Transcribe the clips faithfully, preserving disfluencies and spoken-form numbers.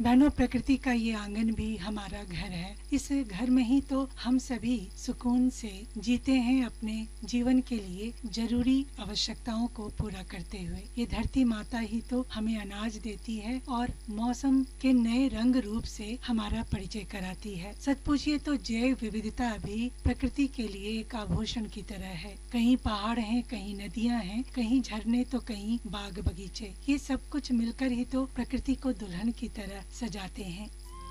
बहनों, प्रकृति का ये आंगन भी हमारा घर है। इस घर में ही तो हम सभी सुकून से जीते हैं, अपने जीवन के लिए जरूरी आवश्यकताओं को पूरा करते हुए। ये धरती माता ही तो हमें अनाज देती है और मौसम के नए रंग रूप से हमारा परिचय कराती है। सच पूछिए तो जैव विविधता भी प्रकृति के लिए एक आभूषण की तरह है। कहीं पहाड़ हैं, कहीं नदियां हैं, कहीं झरने तो कहीं बाग बगीचे। ये सब कुछ मिलकर ही तो प्रकृति को दुल्हन की तरह सजाते हैं।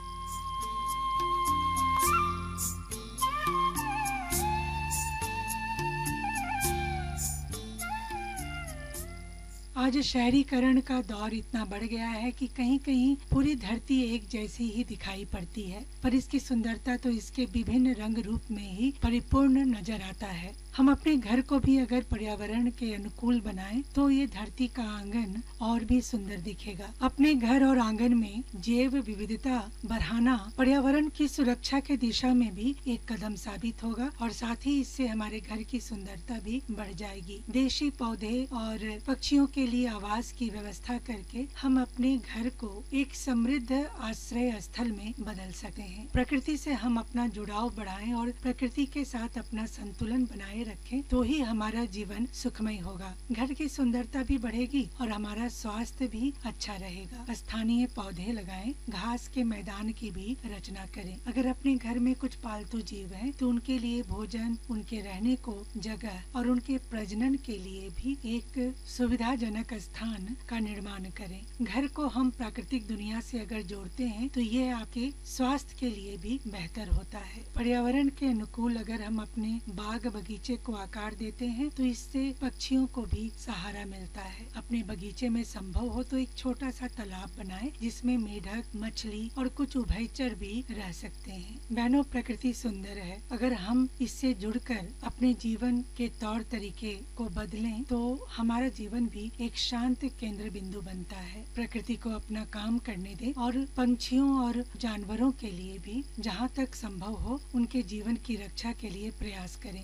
आज शहरीकरण का दौर इतना बढ़ गया है कि कहीं कहीं पूरी धरती एक जैसी ही दिखाई पड़ती है, पर इसकी सुंदरता तो इसके विभिन्न रंग रूप में ही परिपूर्ण नजर आता है। हम अपने घर को भी अगर पर्यावरण के अनुकूल बनाएं तो ये धरती का आंगन और भी सुंदर दिखेगा। अपने घर और आंगन में जैव विविधता बढ़ाना पर्यावरण की सुरक्षा के दिशा में भी एक कदम साबित होगा और साथ ही इससे हमारे घर की सुंदरता भी बढ़ जाएगी। देशी पौधे और पक्षियों के लिए आवास की व्यवस्था करके हम अपने घर को एक समृद्ध आश्रय स्थल में बदल सकते हैं। प्रकृति से हम अपना जुड़ाव बढ़ाएं और प्रकृति के साथ अपना संतुलन बनाए रखें तो ही हमारा जीवन सुखमय होगा। घर की सुंदरता भी बढ़ेगी और हमारा स्वास्थ्य भी अच्छा रहेगा। स्थानीय पौधे लगाएं, घास के मैदान की भी रचना करें। अगर अपने घर में कुछ पालतू जीव हैं तो उनके लिए भोजन, उनके रहने को जगह और उनके प्रजनन के लिए भी एक सुविधाजनक स्थान का निर्माण करें। घर को हम प्राकृतिक दुनिया से अगर जोड़ते हैं तो ये आपके स्वास्थ्य के लिए भी बेहतर होता है। पर्यावरण के अनुकूल अगर हम अपने बाग बगीचे को आकार देते हैं तो इससे पक्षियों को भी सहारा मिलता है। अपने बगीचे में संभव हो तो एक छोटा सा तालाब बनाएं जिसमें मेढक, मछली और कुछ उभयचर भी रह सकते हैं। बहनों, प्रकृति सुंदर है। अगर हम इससे जुड़कर अपने जीवन के तौर तरीके को बदलें तो हमारा जीवन भी एक शांत केंद्र बिंदु बनता है। प्रकृति को अपना काम करने दें और पंछियों और जानवरों के लिए भी जहाँ तक संभव हो उनके जीवन की रक्षा के लिए प्रयास करें।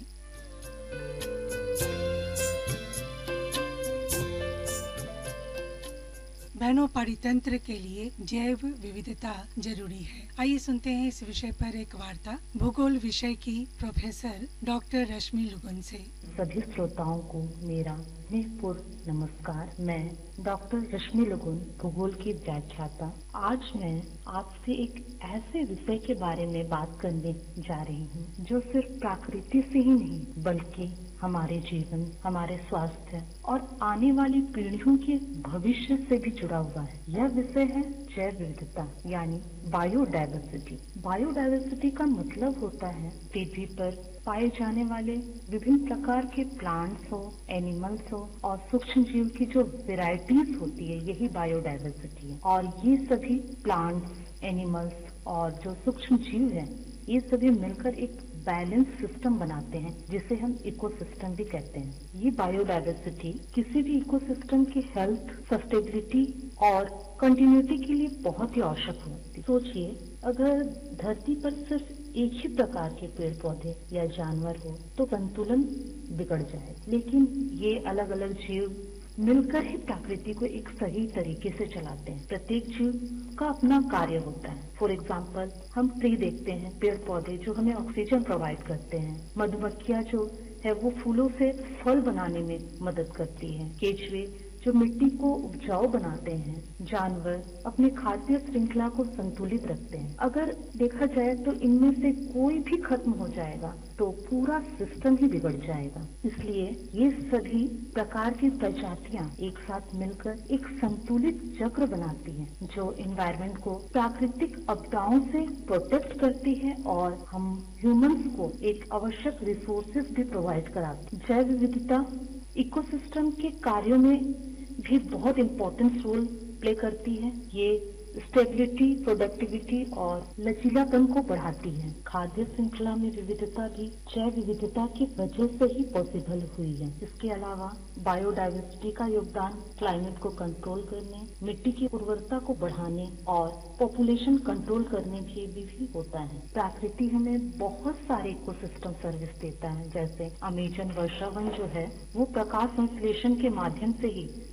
बहनों, पारितंत्र के लिए जैव विविधता जरूरी है। आइए सुनते हैं इस विषय पर एक वार्ता भूगोल विषय की प्रोफेसर डॉक्टर रश्मि लुगुन से। सभी श्रोताओं को मेरा स्नेहपूर्ण नमस्कार। मैं डॉक्टर रश्मि लुगुन, भूगोल की व्याख्याता। आज मैं आपसे एक ऐसे विषय के बारे में बात करने जा रही हूँ जो सिर्फ प्रकृति से ही नहीं बल्कि हमारे जीवन, हमारे स्वास्थ्य और आने वाली पीढ़ियों के भविष्य से भी जुड़ा हुआ है। यह विषय है जैव विविधता यानी बायोडायवर्सिटी। बायोडायवर्सिटी का मतलब होता है पृथ्वी पर पाए जाने वाले विभिन्न प्रकार के प्लांट्स हो, एनिमल्स हो और सूक्ष्म जीव की जो वेराइटीज होती है, यही बायोडायवर्सिटी है। और ये सभी प्लांट्स, एनिमल्स और जो सूक्ष्म जीव हैं, ये सभी मिलकर एक बैलेंस सिस्टम बनाते हैं जिसे हम इकोसिस्टम भी कहते हैं। ये बायोडायवर्सिटी किसी भी इकोसिस्टम की हेल्थ, सस्टेबिलिटी और कंटिन्यूटी के लिए बहुत ही आवश्यक होती है। सोचिए, अगर धरती पर सिर्फ एक ही प्रकार के पेड़ पौधे या जानवर हो तो संतुलन बिगड़ जाए, लेकिन ये अलग अलग जीव मिलकर ही प्रकृति को एक सही तरीके से चलाते हैं। प्रत्येक जीव का अपना कार्य होता है। फॉर एग्जाम्पल, हम ट्री देखते हैं, पेड़ पौधे जो हमें ऑक्सीजन प्रोवाइड करते हैं। मधुमक्खियाँ जो है वो फूलों से फल बनाने में मदद करती है। केचुए जो मिट्टी को उपजाऊ बनाते हैं। जानवर अपने खाद्य श्रृंखला को संतुलित रखते हैं। अगर देखा जाए तो इनमें से कोई भी खत्म हो जाएगा तो पूरा सिस्टम ही बिगड़ जाएगा। इसलिए ये सभी प्रकार की प्रजातियां एक साथ मिलकर एक संतुलित चक्र बनाती हैं जो एनवायरनमेंट को प्राकृतिक आपदाओं से प्रोटेक्ट करती है और हम ह्यूमंस को एक आवश्यक रिसोर्सेज भी प्रोवाइड कराती है। जैव विविधता इकोसिस्टम के कार्यों में भी बहुत इम्पोर्टेंट रोल प्ले करती है। ये स्टेबिलिटी, प्रोडक्टिविटी और लचीलापन को बढ़ाती है। खाद्य श्रृंखला में विविधता भी जैव विविधता की वजह से ही पॉसिबल हुई है। इसके अलावा बायोडायवर्सिटी का योगदान क्लाइमेट को कंट्रोल करने, मिट्टी की उर्वरता को बढ़ाने और पॉपुलेशन कंट्रोल करने के भी, भी होता है। प्रकृति हमें बहुत सारे इकोसिस्टम सर्विस देता है, जैसे अमेजन वर्षावन जो है वो प्रकाश संश्लेषण के माध्यम से ही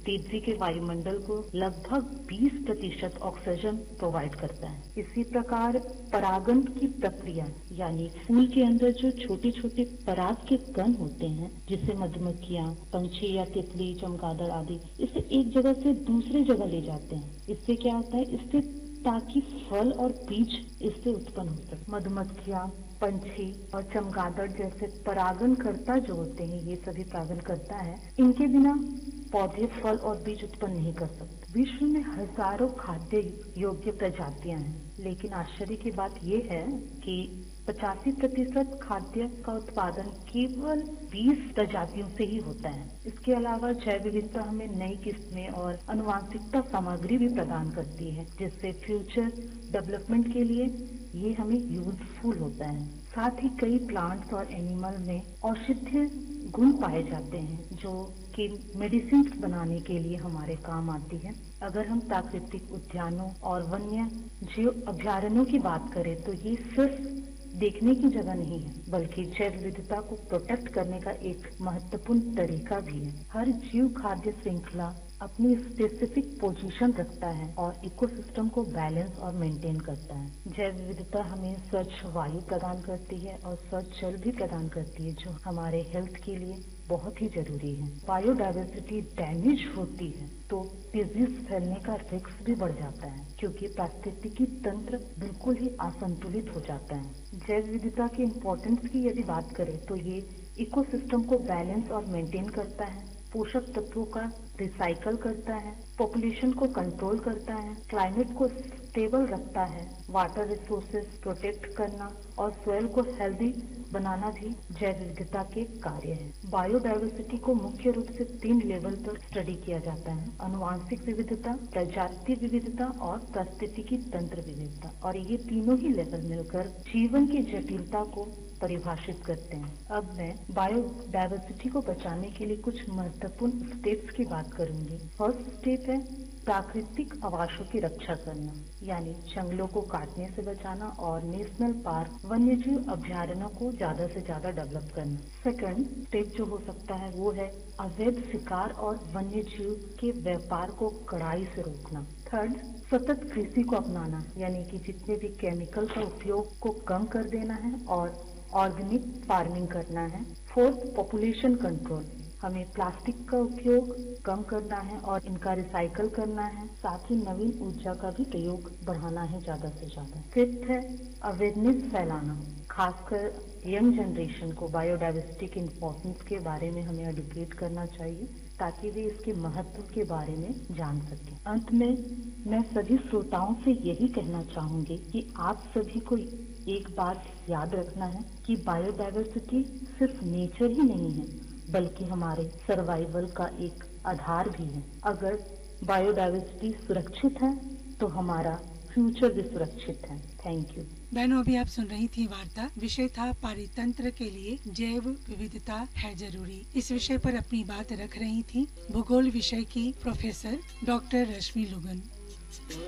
पृथ्वी के वायुमंडल को लगभग बीस प्रतिशत ऑक्सीजन प्रोवाइड करता है। इसी प्रकार परागण की प्रक्रिया यानी फूल के अंदर जो छोटे छोटे पराग के कण होते हैं, जिसे मधुमक्खियाँ, पंछी या तितली, चमगादड़ आदि इसे एक जगह से दूसरे जगह ले जाते हैं। इससे क्या होता है, इससे ताकि फल और बीज इससे उत्पन्न हो सके। मधुमक्खियाँ, पंछी और चमगादड़ जैसे परागणकर्ता जो होते हैं, ये सभी परागण करता है, इनके बिना पौधे फल और बीज उत्पन्न नहीं कर सकते। विश्व में हजारों खाद्य योग्य प्रजातियां हैं, लेकिन आश्चर्य की बात यह है कि पचासी प्रतिशत खाद्य का उत्पादन केवल बीस प्रजातियों से ही होता है। इसके अलावा जैव विविधता हमें नई किस्में और आनुवांशिकता सामग्री भी प्रदान करती है, जिससे फ्यूचर डेवलपमेंट के लिए ये हमें यूजफुल होता है। साथ ही कई प्लांट्स और एनिमल में औषधीय गुण पाए जाते हैं, जो कि मेडिसिन बनाने के लिए हमारे काम आती है। अगर हम प्राकृतिक उद्यानों और वन्य जीव अभ्यारण्यों की बात करें तो ये सिर्फ देखने की जगह नहीं है, बल्कि जैव विविधता को प्रोटेक्ट करने का एक महत्वपूर्ण तरीका भी है। हर जीव खाद्य श्रृंखला अपनी स्पेसिफिक पोजीशन रखता है और इकोसिस्टम को बैलेंस और मेंटेन करता है। जैव विविधता हमें स्वच्छ वायु प्रदान करती है और स्वच्छ जल भी प्रदान करती है, जो हमारे हेल्थ के लिए बहुत ही जरूरी है। बायोडायवर्सिटी डैमेज होती है तो डिजीज फैलने का रिस्क भी बढ़ जाता है, क्योंकि पारिस्थितिकी तंत्र बिल्कुल ही असंतुलित हो जाता है। जैव विविधता के इम्पोर्टेंस की यदि बात करें तो ये इकोसिस्टम को बैलेंस और मेंटेन करता है, पोषक तत्वों का रिसाइकल करता है, पॉपुलेशन को कंट्रोल करता है, क्लाइमेट को स्टेबल रखता है, वाटर रिसोर्सेज प्रोटेक्ट करना और सोइल को हेल्दी बनाना भी जैव विविधता के कार्य है। बायोडायवर्सिटी को मुख्य रूप से तीन लेवल पर स्टडी किया जाता है: आनुवांशिक विविधता, प्रजाति विविधता और पारिस्थितिकी तंत्र विविधता। और ये तीनों ही लेवल मिलकर जीवन की जटिलता को परिभाषित करते हैं। अब मैं बायोडायवर्सिटी को बचाने के लिए कुछ महत्वपूर्ण स्टेप्स की बात करूंगी। फर्स्ट स्टेप है प्राकृतिक आवासों की रक्षा करना, यानी जंगलों को काटने से बचाना और नेशनल पार्क, वन्यजीव अभ्यारण्यों को ज्यादा से ज्यादा डेवलप करना। सेकंड स्टेप जो हो सकता है वो है अवैध शिकार और वन्यजीव के व्यापार को कड़ाई से रोकना। थर्ड, सतत कृषि को अपनाना, यानी कि जितने भी केमिकल का उपयोग को कम कर देना है और ऑर्गेनिक फार्मिंग करना है। फोर्थ, पॉपुलेशन कंट्रोल, हमें प्लास्टिक का उपयोग कम करना है और इनका रिसाइकल करना है। साथ ही नवीन ऊर्जा का भी प्रयोग बढ़ाना है ज्यादा से ज्यादा। फिफ्थ है अवेयरनेस फैलाना, खासकर यंग जनरेशन को बायोडायवर्सिटी के इम्पोर्टेंस के बारे में हमें एडुकेट करना चाहिए, ताकि वे इसके महत्व के बारे में जान सकें। अंत में मैं सभी श्रोताओं से यही कहना चाहूंगी कि आप सभी को एक बात याद रखना है कि बायोडायवर्सिटी सिर्फ नेचर ही नहीं है, बल्कि हमारे सर्वाइवल का एक आधार भी है। अगर बायोडायवर्सिटी सुरक्षित है तो हमारा फ्यूचर भी सुरक्षित है। Thank you. बहनों, अभी आप सुन रही थी वार्ता। विषय था पारितंत्र के लिए जैव विविधता है जरूरी। इस विषय पर अपनी बात रख रही थी भूगोल विषय की प्रोफेसर डॉक्टर रश्मि लुगन।